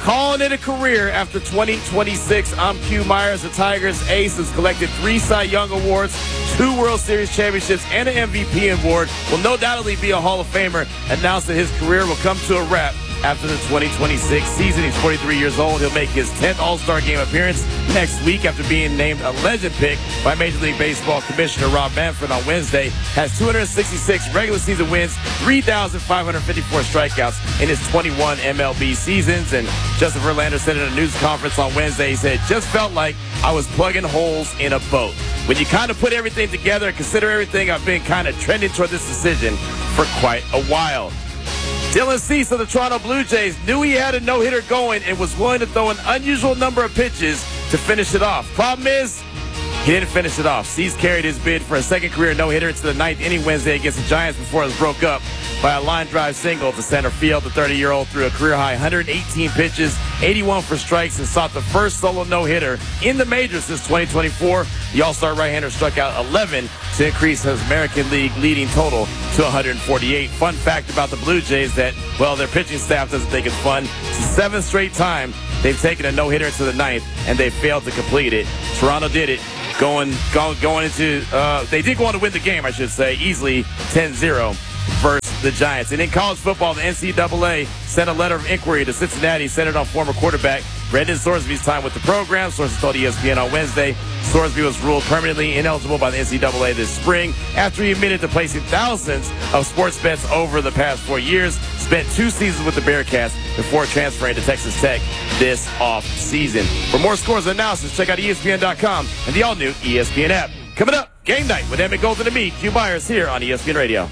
calling it a career after 2026. I'm Q Myers. The Tigers ace has collected 3 Cy Young Awards, 2 World Series championships, and an MVP award. Will no doubtly be a Hall of Famer. Announced that his career will come to a wrap after the 2026 season. He's 43 years old. He'll make his 10th All-Star Game appearance next week after being named a legend pick by Major League Baseball Commissioner Rob Manfred on Wednesday. Has 266 regular season wins, 3,554 strikeouts in his 21 MLB seasons. And Justin Verlander said in a news conference on Wednesday, he said, just felt like I was plugging holes in a boat. When you kind of put everything together and consider everything, I've been kind of trending toward this decision for quite a while. Dylan Cease of the Toronto Blue Jays knew he had a no-hitter going and was willing to throw an unusual number of pitches to finish it off. Problem is, he didn't finish it off. Cease carried his bid for a second career no-hitter into the 9th inning Wednesday against the Giants before it was broke up by a line drive single to center field. The 30-year-old threw a career-high 118 pitches, 81 for strikes, and sought the first solo no-hitter in the majors since 2024. The All-Star right-hander struck out 11 to increase his American League leading total to 148. Fun fact about the Blue Jays that, well, their pitching staff doesn't think it's fun. It's the 7th straight time they've taken a no-hitter into the 9th, and they failed to complete it. Toronto did it. Going into, they did go on to win the game, I should say, easily 10-0 versus the Giants. And in college football, the NCAA sent a letter of inquiry to Cincinnati centered on former quarterback Brendan Sorsby's time with the program. Sources told ESPN on Wednesday Sorsby was ruled permanently ineligible by the NCAA this spring after he admitted to placing thousands of sports bets over the past 4 years. Spent 2 seasons with the Bearcats before transferring to Texas Tech this offseason. For more scores and analysis, check out ESPN.com and the all-new ESPN app. Coming up, Game Night with Emmett Golden and me, Q Myers, here on ESPN Radio.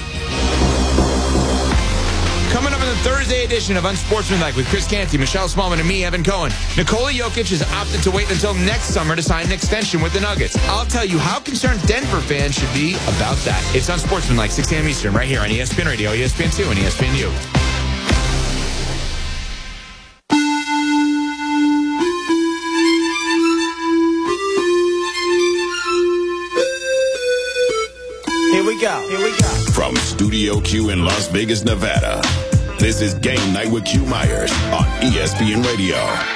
Coming up in the Thursday edition of Unsportsmanlike with Chris Canty, Michelle Smallman, and me, Evan Cohen. Nikola Jokic has opted to wait until next summer to sign an extension with the Nuggets. I'll tell you how concerned Denver fans should be about that. It's Unsportsmanlike, 6 a.m. Eastern, right here on ESPN Radio, ESPN2, and ESPNU. Here we go. From Studio Q in Las Vegas, Nevada, this is Game Night with Q Myers on ESPN Radio.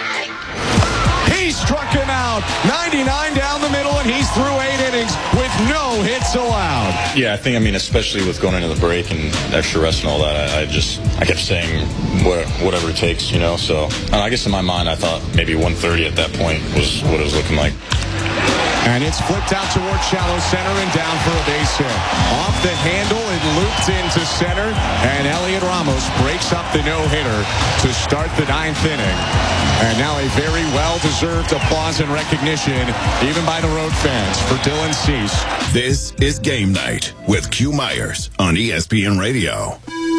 He struck him out, 99 down the middle, and he's through 8 innings with no hits allowed. Yeah, I think, especially with going into the break and extra rest and all that, I kept saying whatever it takes, so I guess in my mind I thought maybe 130 at that point was what it was looking like. And it's flipped out toward shallow center and down for a base hit. Off the handle, it looped into center, and Elliot Ramos breaks up the no-hitter to start the 9th inning. And now a very well-deserved applause and recognition, even by the road fans, for Dylan Cease. This is Game Night with Q Myers on ESPN Radio.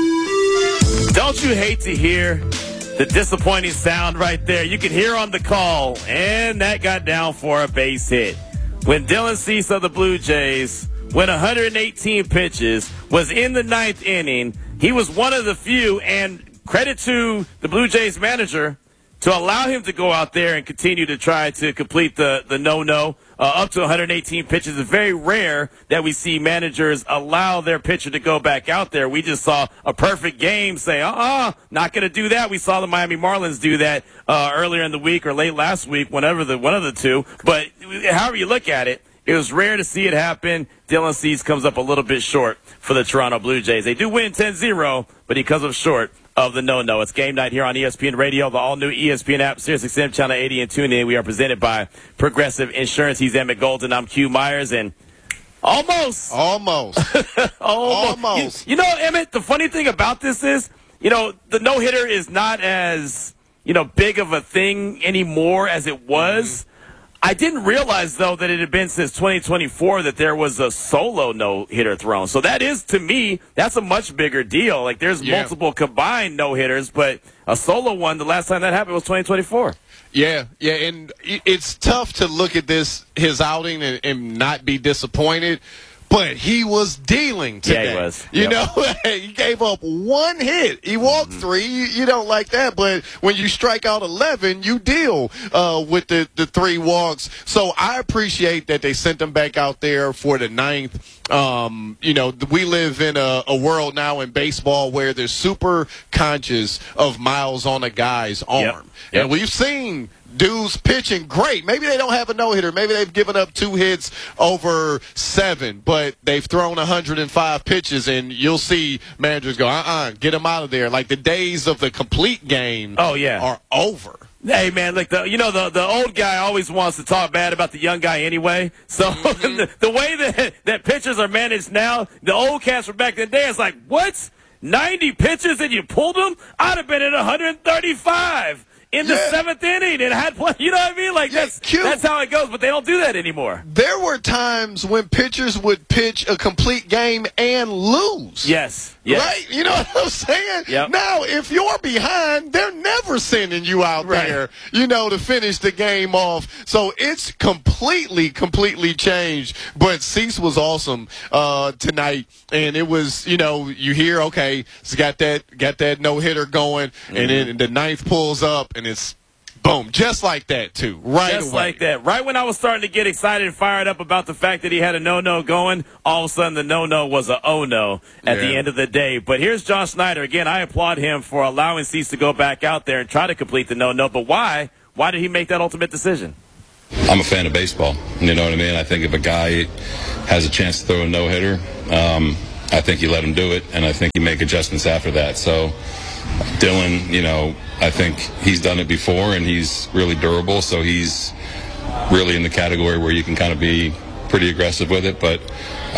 Don't you hate to hear the disappointing sound right there? You can hear on the call, and that got down for a base hit. When Dylan Cease of the Blue Jays went 118 pitches, was in the 9th inning, he was one of the few, and credit to the Blue Jays manager, to allow him to go out there and continue to try to complete the no-no up to 118 pitches. It's very rare that we see managers allow their pitcher to go back out there. We just saw a perfect game say, not going to do that. We saw the Miami Marlins do that earlier in the week or late last week, one of the two. But however you look at it, it was rare to see it happen. Dylan Cease comes up a little bit short for the Toronto Blue Jays. They do win 10-0, but he comes up short of the no-no. It's Game Night here on ESPN Radio, the all-new ESPN app, SiriusXM Channel 80 and TuneIn. We are presented by Progressive Insurance. He's Emmett Golden. I'm Q Myers, and almost. You know, Emmett, the funny thing about this is, the no-hitter is not as, big of a thing anymore as it was. I didn't realize, though, that it had been since 2024 that there was a solo no-hitter thrown. So that is, to me, that's a much bigger deal. Like, there's multiple combined no-hitters, but a solo one, the last time that happened was 2024. Yeah, and it's tough to look at his outing and not be disappointed. But he was dealing today. Yeah, he was. You know, he gave up 1 hit. He walked 3. You don't like that. But when you strike out 11, you deal with the 3 walks. So I appreciate that they sent him back out there for the 9th. We live in a world now in baseball where they're super conscious of miles on a guy's arm. Yep. And we've seen dudes pitching great. Maybe they don't have a no-hitter. Maybe they've given up 2 hits over 7, but they've thrown 105 pitches, and you'll see managers go, get them out of there. Like the days of the complete game are over. Hey, man, like the old guy always wants to talk bad about the young guy anyway. So the way that pitchers are managed now, the old cats from back in the day, it's like, what? 90 pitches and you pulled them? I'd have been at 135 in the 7th inning and had play. You know what I mean? Like that's how it goes, but they don't do that anymore. There were times when pitchers would pitch a complete game and lose. Yes. Right? You know what I'm saying? Yep. Now, if you're behind, they're never sending you out there, to finish the game off. So it's completely changed. But Cease was awesome tonight. And it was, you hear, okay, it's got that no-hitter going. Mm-hmm. And then the 9th pulls up, and it's boom, just like that, too, right Just away. like that. Right when I was starting to get excited and fired up about the fact that he had a no-no going, all of a sudden the no-no was a oh-no at the end of the day. But here's John Schneider. Again, I applaud him for allowing Cease to go back out there and try to complete the no-no. But why? Why did he make that ultimate decision? I'm a fan of baseball. You know what I mean? I think if a guy has a chance to throw a no-hitter, I think you let him do it, and I think you make adjustments after that. So Dylan, I think he's done it before, and he's really durable, so he's really in the category where you can kind of be pretty aggressive with it, but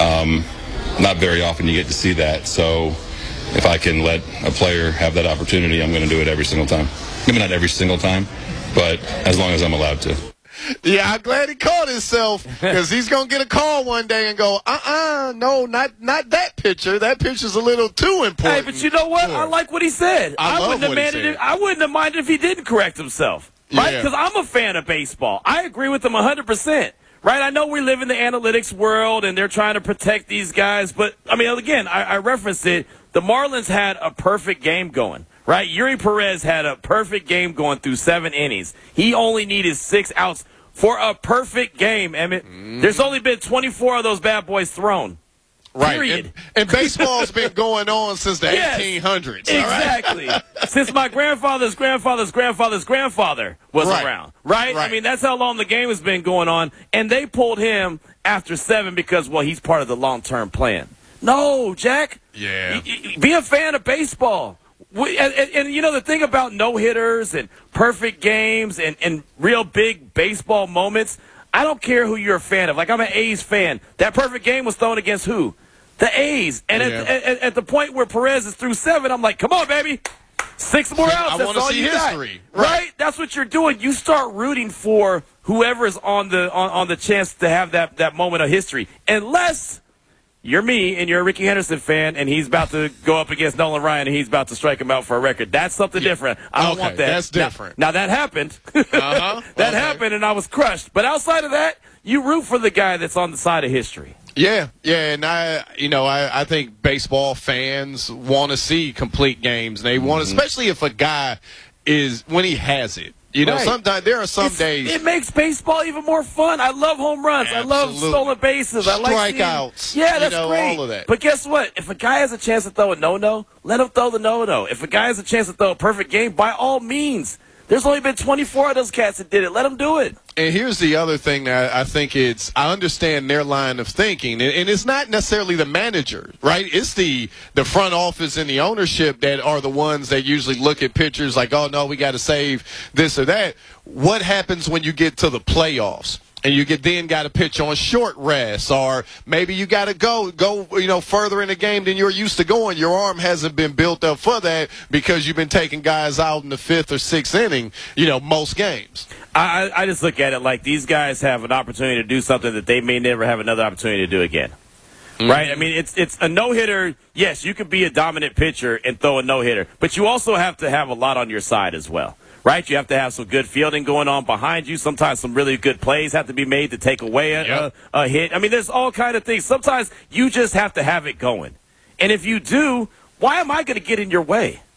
not very often you get to see that. So if I can let a player have that opportunity, I'm going to do it every single time. Maybe not every single time, but as long as I'm allowed to. Yeah, I'm glad he caught himself, because he's going to get a call one day and go, no, not that pitcher. That pitcher's a little too important. Hey, but you know what? I like what he said. I wouldn't have minded if he didn't correct himself, right? Because I'm a fan of baseball. I agree with him 100%. Right, I know we live in the analytics world, and they're trying to protect these guys. But, again, I referenced it. The Marlins had a perfect game going. Right, Yuri Perez had a perfect game going through 7 innings. He only needed 6 outs for a perfect game, Emmett. There's only been 24 of those bad boys thrown. Right. Period. And baseball's been going on since the 1800s. Exactly. Since my grandfather's grandfather's grandfather's grandfather was around. Right? I mean, that's how long the game has been going on. And they pulled him after 7 because, he's part of the long-term plan. No, Jack. Yeah. Be a fan of baseball. And the thing about no-hitters and perfect games and real big baseball moments, I don't care who you're a fan of. Like, I'm an A's fan. That perfect game was thrown against who? The A's. And at the point where Perez is through 7, I'm like, come on, baby. 6 more outs. That's all you got. Right? That's what you're doing. You start rooting for whoever is on the chance to have that moment of history. Unless you're me and you're a Ricky Henderson fan, and he's about to go up against Nolan Ryan, and he's about to strike him out for a record. That's something different. I don't want that. That's different. Now that happened. That happened, and I was crushed. But outside of that, you root for the guy that's on the side of history. Yeah, and I think baseball fans want to see complete games. They want, especially if a guy when he has it. Sometimes there are some days. It makes baseball even more fun. I love home runs. Absolutely. I love stolen bases. I like strikeouts. Yeah, that's great. All of that. But guess what? If a guy has a chance to throw a no-no, let him throw the no-no. If a guy has a chance to throw a perfect game, by all means. There's only been 24 of those cats that did it. Let them do it. And here's the other thing that I think I understand their line of thinking, and it's not necessarily the manager, right? It's the front office and the ownership that are the ones that usually look at pitchers like, oh, no, we got to save this or that. What happens when you get to the playoffs? And you then got to pitch on short rest, or maybe you got to go further in the game than you're used to going. Your arm hasn't been built up for that because you've been taking guys out in the 5th or 6th inning, most games. I just look at it like these guys have an opportunity to do something that they may never have another opportunity to do again. Mm-hmm. Right? I mean, it's a no-hitter. Yes, you could be a dominant pitcher and throw a no-hitter, but you also have to have a lot on your side as well. Right? You have to have some good fielding going on behind you. Sometimes some really good plays have to be made to take away a hit. I mean, there's all kind of things. Sometimes you just have to have it going. And if you do, why am I going to get in your way?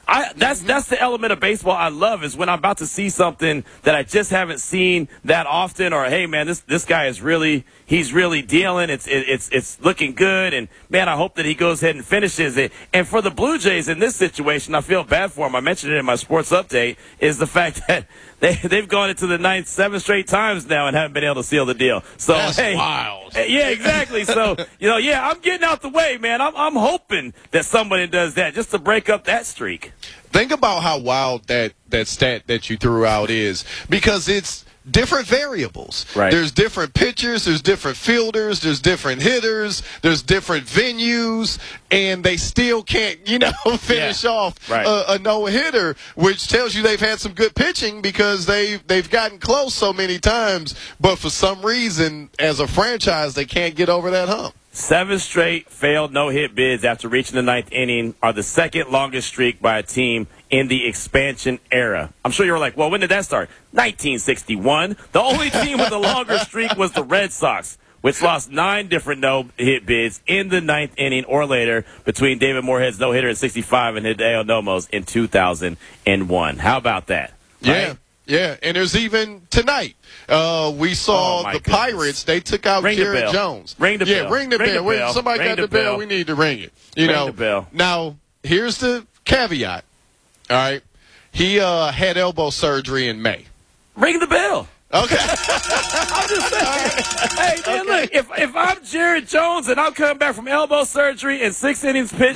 That's the element of baseball I love, is when I'm about to see something that I just haven't seen that often, or hey man, this guy is he's really dealing. It's looking good, and man, I hope that he goes ahead and finishes it. And for the Blue Jays in this situation, I feel bad for him. I mentioned it in my sports update, is the fact that they've gone into the ninth 7 straight times now and haven't been able to seal the deal. So that's wild. Yeah, exactly. So I'm getting out the way, man. I'm hoping that somebody does that just to break up that streak. Think about how wild that stat that you threw out is, because it's different variables. Right. There's different pitchers, there's different fielders, there's different hitters, there's different venues, and they still can't, finish off a no-hitter, which tells you they've had some good pitching because they've gotten close so many times, but for some reason, as a franchise, they can't get over that hump. 7 straight failed no-hit bids after reaching the 9th inning are the second longest streak by a team in the expansion era. I'm sure you were like, well, when did that start? 1961. The only team with a longer streak was the Red Sox, which lost 9 different no-hit bids in the 9th inning or later between David Moorhead's no-hitter in 65 and Hideo Nomo's in 2001. How about that? Right? Yeah, and there's even tonight. We saw the Pirates. They took out Jared Jones. Ring the bell. Yeah, ring the bell. Somebody got the bell. We need to ring it. Ring the bell. Now, here's the caveat. All right. He had elbow surgery in May. Ring the bell. Okay. I'm just saying. Hey, man, look, if I'm Jared Jones and I'm coming back from elbow surgery and 6 innings pitched,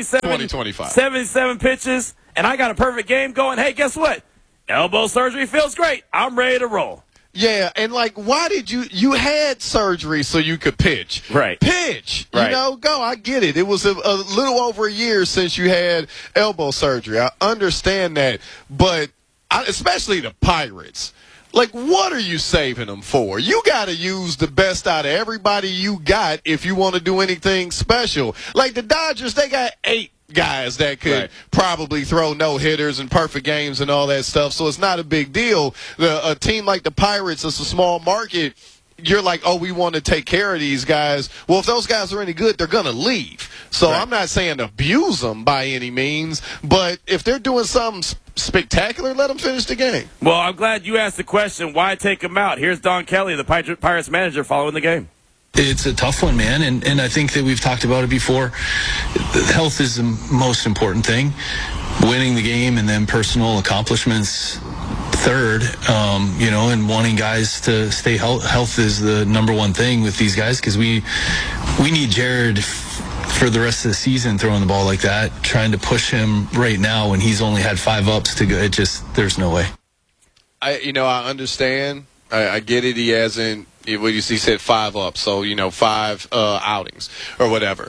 77 pitches, and I got a perfect game going, hey, guess what? Elbow surgery feels great. I'm ready to roll. Yeah, and why did you had surgery so you could pitch? Right. Pitch. Right. Go. I get it. It was a little over a year since you had elbow surgery. I understand that. But especially the Pirates. What are you saving them for? You got to use the best out of everybody you got if you want to do anything special. The Dodgers, they got 8 guys that could probably throw no-hitters and perfect games and all that stuff, so it's not a big deal. A team like the Pirates, it's a small market. You're like, oh, we want to take care of these guys. Well, if those guys are any good, they're going to leave. So I'm not saying abuse them by any means, but if they're doing something spectacular, let them finish the game. Well, I'm glad you asked the question, why take them out? Here's Don Kelly, the Pirates manager, following the game. It's a tough one, man, and I think that we've talked about it before. Health is the most important thing. Winning the game and then personal accomplishments third, and wanting guys to stay health is the number one thing with these guys, because we need Jared for the rest of the season throwing the ball like that. Trying to push him right now when he's only had 5 ups to go, there's no way. I understand. I get it. He hasn't. He said 5 ups, so 5 outings or whatever.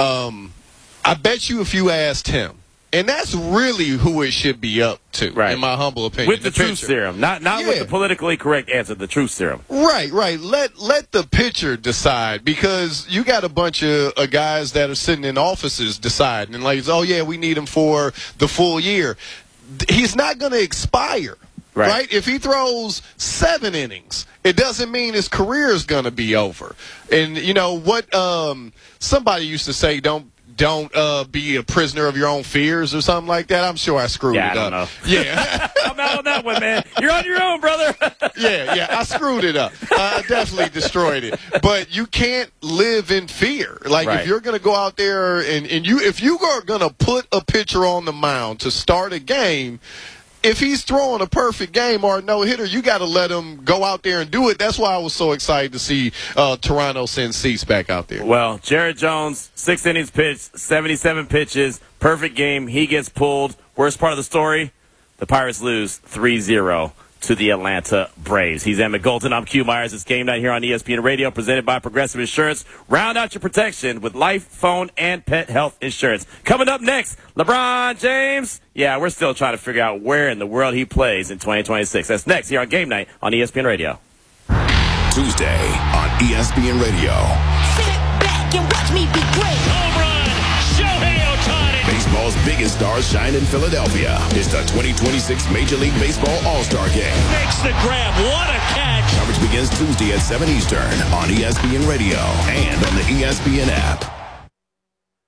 I bet you if you asked him, and that's really who it should be up to, in my humble opinion. With the truth serum, not with the politically correct answer. The truth serum. Right. Let the pitcher decide, because you got a bunch of guys that are sitting in offices deciding, and we need him for the full year. He's not going to expire. Right? If he throws 7 innings, it doesn't mean his career is going to be over. And what somebody used to say, don't be a prisoner of your own fears or something like that. I'm sure I screwed it up. I don't know. Yeah. I'm out on that one, man. You're on your own, brother. Yeah, I screwed it up. I definitely destroyed it. But you can't live in fear. If you're going to go out there if you are going to put a pitcher on the mound to start a game, if he's throwing a perfect game or a no-hitter, you got to let him go out there and do it. That's why I was so excited to see Toronto send Cease back out there. Well, Jared Jones, 6 innings pitched, 77 pitches, perfect game. He gets pulled. Worst part of the story, the Pirates lose 3-0 to the Atlanta Braves. He's Emmett Golden. I'm Q Myers. It's game night here on ESPN Radio, presented by Progressive Insurance. Round out your protection with life, phone, and pet health insurance. Coming up next, LeBron James. Yeah, we're still trying to figure out where in the world he plays in 2026. That's next here on Game Night on ESPN Radio. Tuesday on ESPN Radio. Sit back and watch me be great. Home run, Shohei Ohtani. Baseball's biggest stars shine in Philadelphia. It's the 2026 Major League Baseball All-Star Game. Makes the grab. What a catch. Coverage begins Tuesday at 7 Eastern on ESPN Radio and on the ESPN app.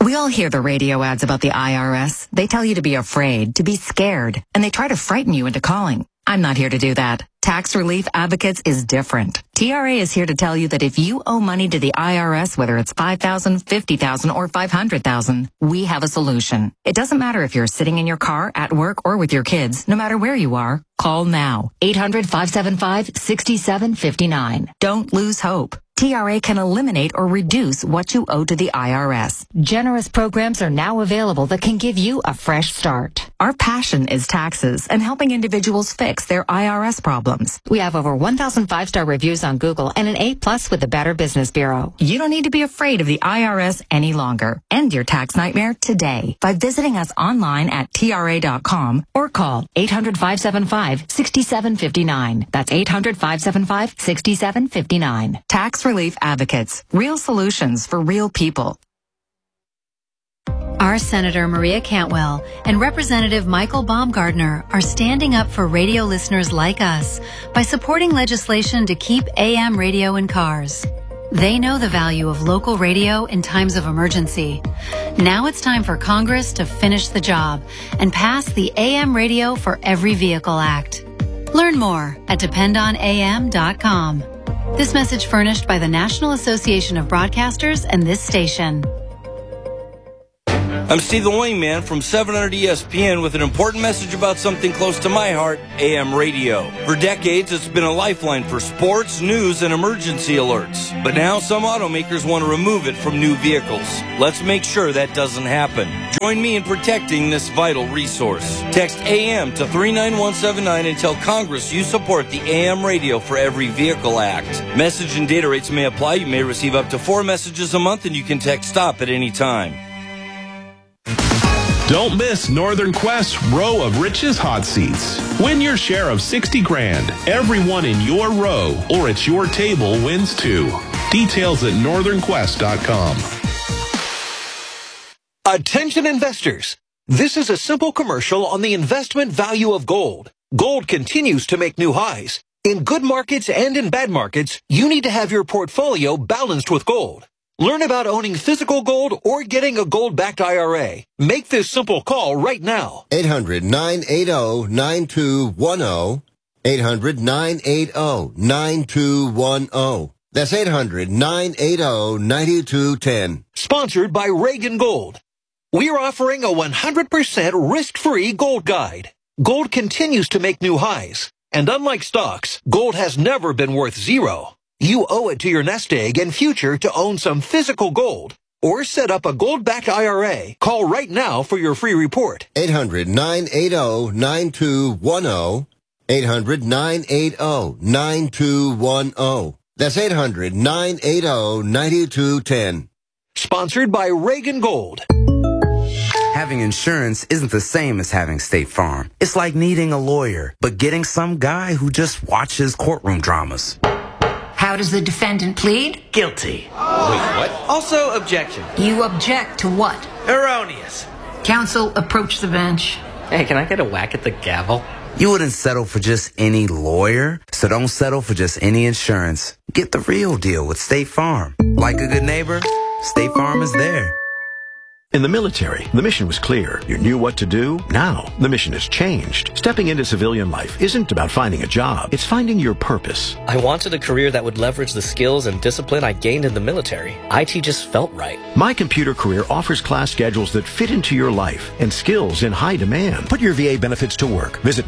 We all hear the radio ads about the IRS. They tell you to be afraid, to be scared, and they try to frighten you into calling. I'm not here to do that. Tax Relief Advocates is different. TRA is here to tell you that if you owe money to the IRS, whether it's $5,000, $50,000, or $500,000, we have a solution. It doesn't matter if you're sitting in your car, at work, or with your kids. No matter where you are, call now. 800-575-6759. Don't lose hope. TRA can eliminate or reduce what you owe to the IRS. Generous programs are now available that can give you a fresh start. Our passion is taxes and helping individuals fix their IRS problems. We have over 1,000 5-star reviews on Google and an A+ with the Better Business Bureau. You don't need to be afraid of the IRS any longer. End your tax nightmare today by visiting us online at TRA.com or call 800-575-6759. That's 800-575-6759. Tax Relief Advocates. Real solutions for real people. Our Senator Maria Cantwell and Representative Michael Baumgardner are standing up for radio listeners like us by supporting legislation to keep AM radio in cars. They know the value of local radio in times of emergency. Now it's time for Congress to finish the job and pass the AM Radio for Every Vehicle Act. Learn more at dependonam.com. This message furnished by the National Association of Broadcasters and this station. I'm Steve the Wingman from 700 ESPN with an important message about something close to my heart, AM radio. For decades, it's been a lifeline for sports, news, and emergency alerts. But now some automakers want to remove it from new vehicles. Let's make sure that doesn't happen. Join me in protecting this vital resource. Text AM to 39179 and tell Congress you support the AM Radio for Every Vehicle Act. Message and data rates may apply. You may receive up to 4 messages a month, and you can text STOP at any time. Don't miss Northern Quest's Row of Riches hot seats. Win your share of $60,000. Everyone in your row or at your table wins too. Details at northernquest.com. Attention investors. This is a simple commercial on the investment value of gold. Gold continues to make new highs. In good markets and in bad markets, you need to have your portfolio balanced with gold. Learn about owning physical gold or getting a gold-backed IRA. Make this simple call right now. 800-980-9210. 800-980-9210. That's 800-980-9210. Sponsored by Reagan Gold. We are offering a 100% risk-free gold guide. Gold continues to make new highs. And unlike stocks, gold has never been worth zero. You owe it to your nest egg and future to own some physical gold. Or set up a gold-backed IRA. Call right now for your free report. 800-980-9210. 800-980-9210. That's 800-980-9210. Sponsored by Reagan Gold. Having insurance isn't the same as having State Farm. It's like needing a lawyer, but getting some guy who just watches courtroom dramas. How does the defendant plead? Guilty. Wait, what? Also, objection. You object to what? Erroneous. Counsel, approach the bench. Hey, can I get a whack at the gavel? You wouldn't settle for just any lawyer, so don't settle for just any insurance. Get the real deal with State Farm. Like a good neighbor, State Farm is there. In the military, the mission was clear. You knew what to do. Now, the mission has changed. Stepping into civilian life isn't about finding a job. It's finding your purpose. I wanted a career that would leverage the skills and discipline I gained in the military. IT just felt right. My Computer Career offers class schedules that fit into your life and skills in high demand. Put your VA benefits to work. Visit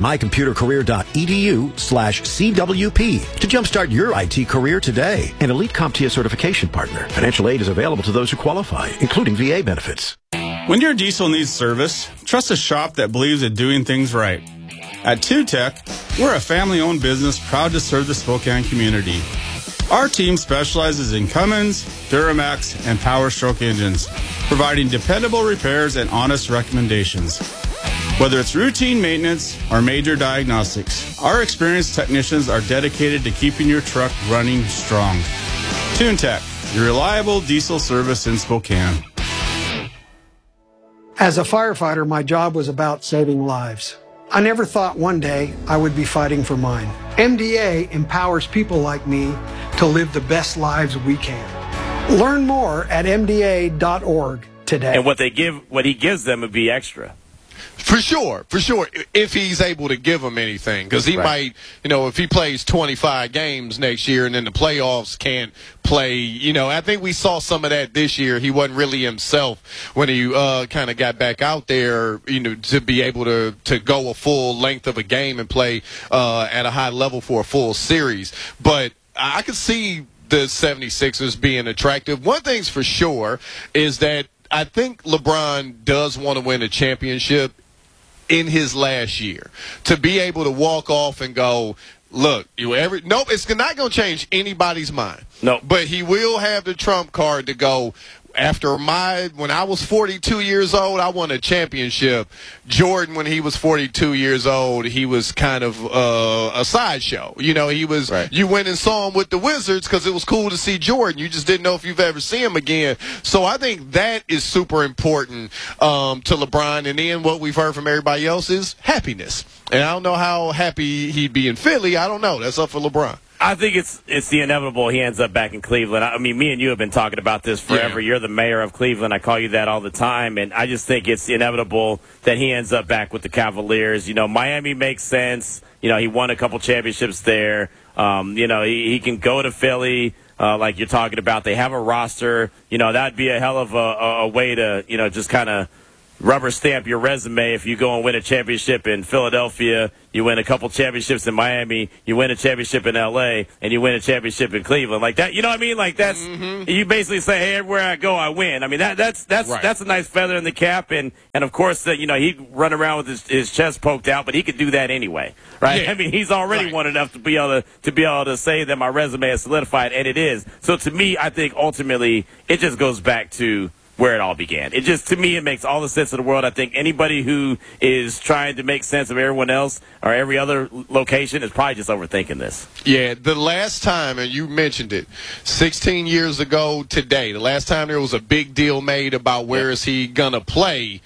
mycomputercareer.edu/CWP to jumpstart your IT career today. An elite CompTIA certification partner. Financial aid is available to those who qualify, including VA benefits. When your diesel needs service, trust a shop that believes in doing things right. At 2Tech, we're a family-owned business proud to serve the Spokane community. Our team specializes in Cummins, Duramax, and Power Stroke engines, providing dependable repairs and honest recommendations. Whether it's routine maintenance or major diagnostics, our experienced technicians are dedicated to keeping your truck running strong. 2Tech, your reliable diesel service in Spokane. As a firefighter, my job was about saving lives. I never thought one day I would be fighting for mine. MDA empowers people like me to live the best lives we can. Learn more at MDA.org. today. And what he gives them would be extra. For sure. If he's able to give them anything, because he might, if he plays 25 games next year and then the playoffs can't play, I think we saw some of that this year. He wasn't really himself when he kind of got back out there, to be able to go a full length of a game and play at a high level for a full series. But I could see the 76ers being attractive. One thing's for sure is that I think LeBron does want to win a championship in his last year. To be able to walk off and go, look, nope, it's not going to change anybody's mind. No. But he will have the trump card to go, when I was 42 years old, I won a championship. Jordan, when he was 42 years old, he was kind of a sideshow. He was. Right. You went and saw him with the Wizards because it was cool to see Jordan. You just didn't know if you've ever seen him again. So I think that is super important to LeBron. And then what we've heard from everybody else is happiness. And I don't know how happy he'd be in Philly. I don't know. That's up for LeBron. I think it's the inevitable. He ends up back in Cleveland. I mean, me and you have been talking about this forever. Yeah. You're the mayor of Cleveland. I call you that all the time. And I just think it's inevitable that he ends up back with the Cavaliers. Miami makes sense. He won a couple championships there. He can go to Philly, like you're talking about. They have a roster. That'd be a hell of a way to, just kind of rubber stamp your resume. If you go and win a championship in Philadelphia, you win a couple championships in Miami, you win a championship in L.A., and you win a championship in Cleveland. Like that, you know what I mean? Like that's you basically say, hey, everywhere I go, I win. I mean that's a nice feather in the cap, and of course he'd run around with his chest poked out, but he could do that anyway, right? Yeah. I mean he's already won enough to be able to say that my resume is solidified, and it is. So to me, I think ultimately it just goes back to where it all began. To me, it makes all the sense in the world. I think anybody who is trying to make sense of everyone else or every other location is probably just overthinking this. Yeah, the last time, and you mentioned it, 16 years ago today, the last time there was a big deal made about where is he going to play,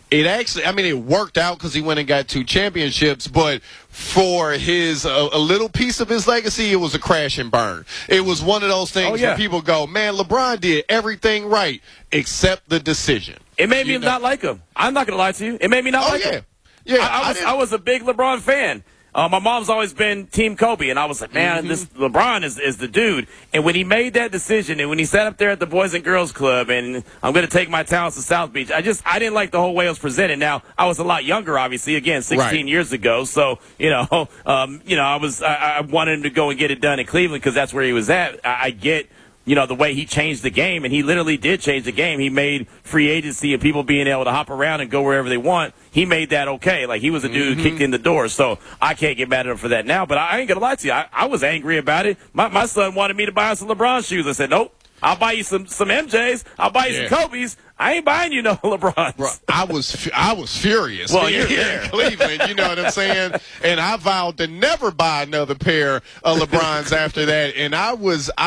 it worked out because he went and got 2 championships, but for a little piece of his legacy, it was a crash and burn. It was one of those things where people go, man, LeBron did everything right except the decision. It made me not like him. I'm not going to lie to you. It made me not like him. Yeah, I was a big LeBron fan. My mom's always been Team Kobe, and I was like, man, this LeBron is the dude. And when he made that decision, and when he sat up there at the Boys and Girls Club, and I'm going to take my talents to South Beach, I didn't like the whole way it was presented. Now, I was a lot younger, obviously, again, 16 years ago. So, I wanted him to go and get it done in Cleveland because that's where he was at. I get the way he changed the game, and he literally did change the game. He made free agency and people being able to hop around and go wherever they want. He made that okay. Like, he was a dude who kicked in the door, so I can't get mad at him for that now. But I ain't going to lie to you. I was angry about it. My son wanted me to buy him some LeBron shoes. I said, nope. I'll buy you some MJs. I'll buy you some Kobe's. I ain't buying you no LeBrons. Bro, I was furious. Well, you're here in Cleveland, you know what I'm saying? And I vowed to never buy another pair of LeBrons after that. And I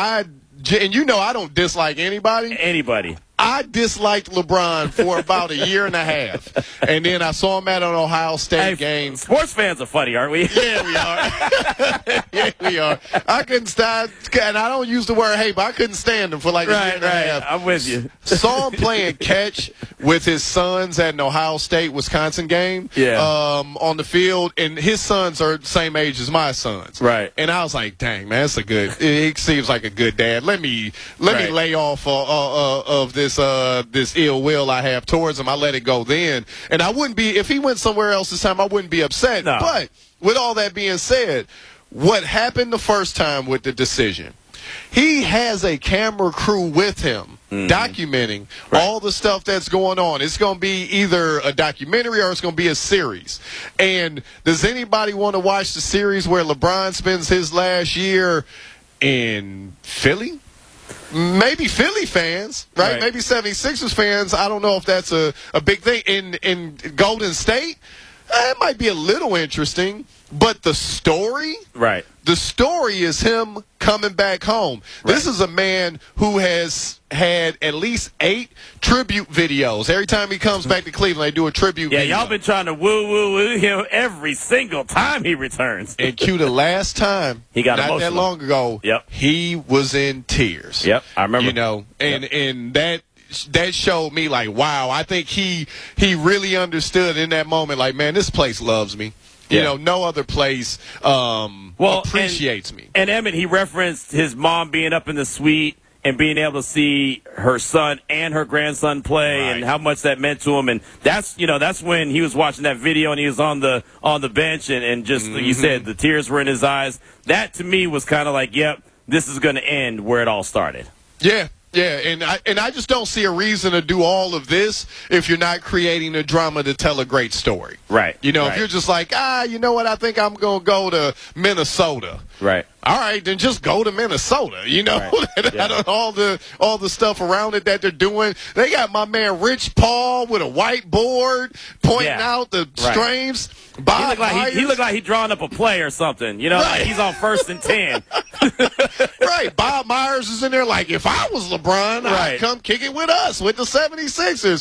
don't dislike anybody. I disliked LeBron for about a year and a half. And then I saw him at an Ohio State game. Sports fans are funny, aren't we? Yeah, we are. Yeah, we are. I couldn't stand, and I don't use the word hate, but I couldn't stand him for like a year and a half. I'm with you. Saw him playing catch with his sons at an Ohio State-Wisconsin game on the field, and his sons are the same age as my sons. Right. And I was like, dang, man, he seems like a good dad. Let me lay off of this ill will I have towards him. I let it go then. And I wouldn't be, if he went somewhere else this time, I wouldn't be upset. No. But with all that being said, what happened the first time with the decision? He has a camera crew with him documenting all the stuff that's going on. It's going to be either a documentary or it's going to be a series. And does anybody want to watch the series where LeBron spends his last year in Philly? Maybe Philly fans, right? Maybe 76ers fans. I don't know if that's a big thing. In Golden State, it might be a little interesting. But the story, the story is him coming back home. This is a man who has had at least 8 tribute videos. Every time he comes back to Cleveland, they do a tribute video. Yeah, y'all been trying to woo him every single time he returns. And Q, the last time, he got not emotional. That long ago, he was in tears. Yep, I remember. And that that showed me like, wow, I think he really understood in that moment, like, man, this place loves me. You know, no other place appreciates me. And Emmett, he referenced his mom being up in the suite and being able to see her son and her grandson play and how much that meant to him. And that's when he was watching that video and he was on the bench and just, like you said, the tears were in his eyes. That, to me, was kind of like, yep, this is going to end where it all started. Yeah. Yeah, and I just don't see a reason to do all of this if you're not creating a drama to tell a great story. Right. You know, if you're just like, you know what, I think I'm going to go to Minnesota. Right. All right, then just go to Minnesota. You know, all the stuff around it that they're doing. They got my man Rich Paul with a whiteboard pointing out the streams. He looked like he drawing up a play or something. You know, like he's on 1st and 10. Right. Bob Myers is in there like, if I was LeBron, I'd come kick it with us, with the 76ers.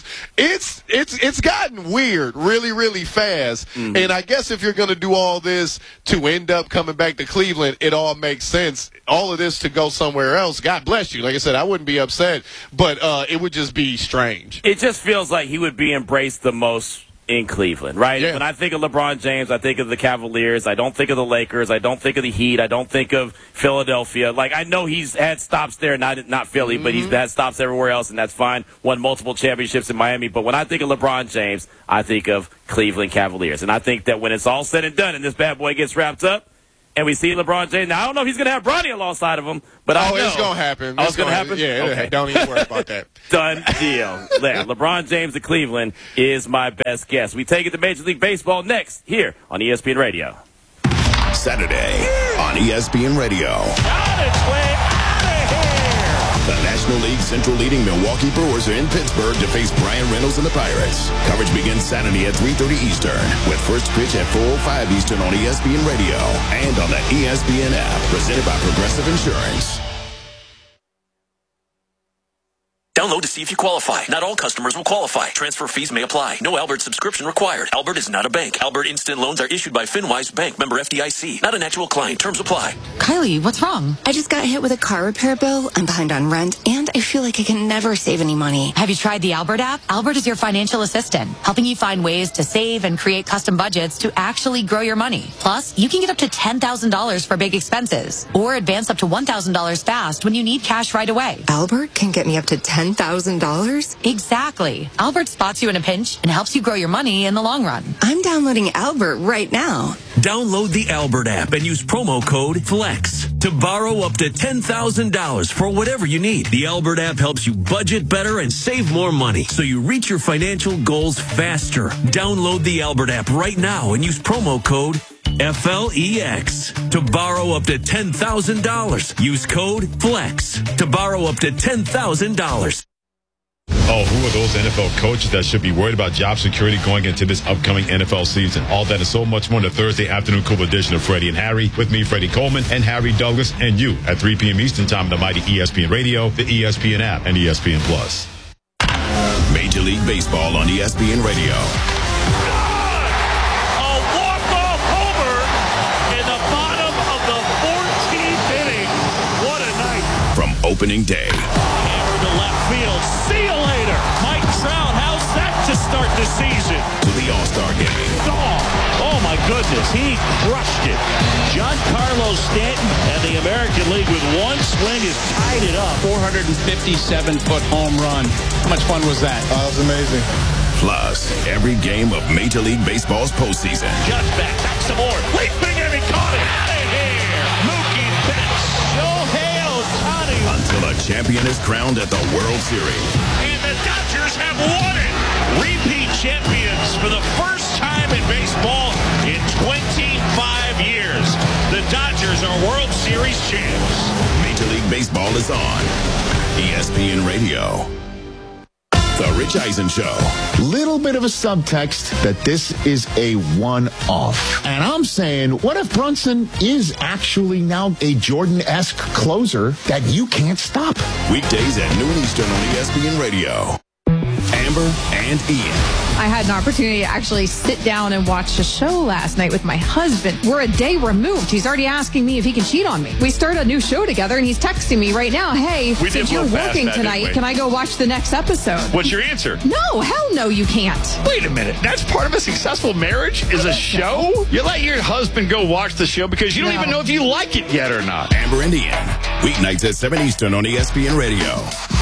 It's gotten weird really, really fast. And I guess if you're going to do all this to end up coming back to Cleveland, it all makes sense. All of this to go somewhere else, God bless you. Like I said, I wouldn't be upset, but it would just be strange. It just feels like he would be embraced the most in Cleveland, right? Yeah. When I think of LeBron James, I think of the Cavaliers. I don't think of the Lakers. I don't think of the Heat. I don't think of Philadelphia. Like, I know he's had stops there, not Philly, but he's had stops everywhere else, and that's fine. Won multiple championships in Miami. But when I think of LeBron James, I think of Cleveland Cavaliers. And I think that when it's all said and done and this bad boy gets wrapped up, and we see LeBron James. Now, I don't know if he's going to have Bronny alongside of him, but I know. It's going to happen. Oh, it's going to happen? Yeah, okay. Don't even worry about that. Done deal. Yeah, LeBron James of Cleveland is my best guess. We take it to Major League Baseball next here on ESPN Radio. Saturday on ESPN Radio. On its way out of here. The National League Central leading Milwaukee Brewers are in Pittsburgh to face Brian Reynolds and the Pirates. Coverage begins Saturday at 3:30 Eastern with first pitch at 4:05 Eastern on ESPN Radio and on the ESPN app, presented by Progressive Insurance. Download to see if you qualify. Not all customers will qualify. Transfer fees may apply. No Albert subscription required. Albert is not a bank. Albert Instant Loans are issued by FinWise Bank, member FDIC. Not an actual client. Terms apply. Kylie, what's wrong? I just got hit with a car repair bill. I'm behind on rent, and I feel like I can never save any money. Have you tried the Albert app? Albert is your financial assistant, helping you find ways to save and create custom budgets to actually grow your money. Plus, you can get up to $10,000 for big expenses, or advance up to $1,000 fast when you need cash right away. Albert can get me up to $10,000? Exactly. Albert spots you in a pinch and helps you grow your money in the long run. I'm downloading Albert right now. Download the Albert app and use promo code FLEX to borrow up to $10,000 for whatever you need. The Albert app helps you budget better and save more money so you reach your financial goals faster. Download the Albert app right now and use promo code FLEX to borrow up to $10,000. Use code FLEX to borrow up to $10,000. Oh, who are those NFL coaches that should be worried about job security going into this upcoming NFL season? All that and so much more in the Thursday afternoon cool edition of Freddie and Harry. With me, Freddie Coleman and Harry Douglas, and you at 3 p.m. Eastern Time on the mighty ESPN Radio, the ESPN app, and ESPN Plus. Major League Baseball on ESPN Radio. A walk-off homer in the bottom of the 14th inning. What a night. From opening day. Hammer to left field. See you later. Mike Trout, how's that to start the season? To the All-Star game. Oh my goodness, he crushed it. Giancarlo Stanton and the American League with one swing has tied it up. 457-foot home run. How much fun was that? That was amazing. Plus, every game of Major League Baseball's postseason. Just back some more. Leaping and he caught it. Out of here. Mookie Betts. Shohei Ohtani. Until a champion is crowned at the World Series. And the Dodgers have won it. Repeat champions for the first time in baseball in 25 years. The Dodgers are World Series champs. Major League Baseball is on ESPN Radio. The Rich Eisen Show. Little bit of a subtext that this is a one-off. And I'm saying, what if Brunson is actually now a Jordan-esque closer that you can't stop? Weekdays at noon Eastern on ESPN Radio. Amber and Ian. I had an opportunity to actually sit down and watch a show last night with my husband. We're a day removed. He's already asking me if he can cheat on me. We started a new show together, and he's texting me right now, hey, since you're working tonight, can I go watch the next episode? What's your answer? No, hell no, you can't. Wait a minute. That's part of a successful marriage is a show? You let your husband go watch the show because you don't even know if you like it yet or not. Amber Indian, weeknights at 7 Eastern on ESPN Radio.